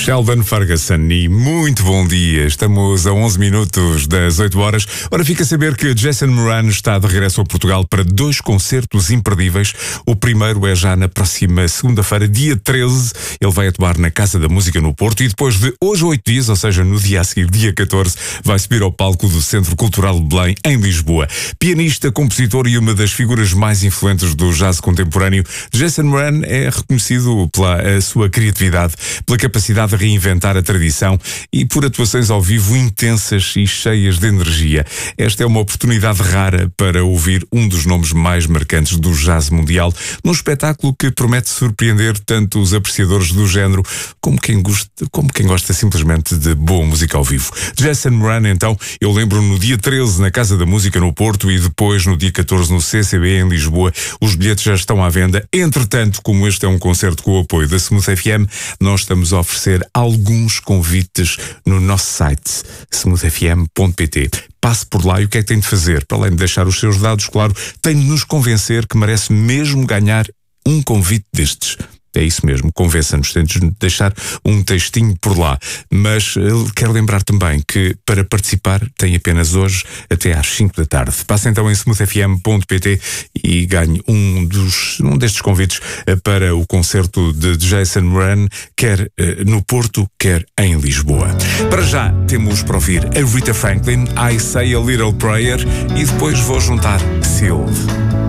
Sheldon Ferguson, e muito bom dia. Estamos a 11 minutos das 8 horas. Ora, fica a saber que Jason Mraz está de regresso a Portugal para 2 concertos imperdíveis. O primeiro é já na próxima segunda-feira, dia 13. Ele vai atuar na Casa da Música no Porto e depois de hoje a 8 dias, ou seja, no dia a seguir, dia 14, vai subir ao palco do Centro Cultural de Belém, em Lisboa. Pianista, compositor e uma das figuras mais influentes do jazz contemporâneo, Jason Mraz é reconhecido pela sua criatividade, pela capacidade de reinventar a tradição e por atuações ao vivo intensas e cheias de energia. Esta é uma oportunidade rara para ouvir um dos nomes mais marcantes do jazz mundial, num espetáculo que promete surpreender tanto os apreciadores do género como quem gosta simplesmente de boa música ao vivo. Jason Mraz, então, eu lembro no dia 13 na Casa da Música no Porto e depois no dia 14 no CCB em Lisboa. Os bilhetes já estão à venda. Entretanto, como este é um concerto com o apoio da Smooth FM, nós estamos a oferecer alguns convites no nosso site smoothfm.pt. Passe por lá e o que é que tem de fazer? Para além de deixar os seus dados, claro, tem de nos convencer que merece mesmo ganhar um convite destes. É isso mesmo, convença-nos, tem de deixar um textinho por lá. Mas quero lembrar também que para participar tem apenas hoje até às 5 da tarde. Passe então em smoothfm.pt e ganhe um destes convites para o concerto de Jason Mraz, quer no Porto, quer em Lisboa. Para já temos para ouvir a Rita Franklin, I Say a Little Prayer, e depois vou juntar Seal.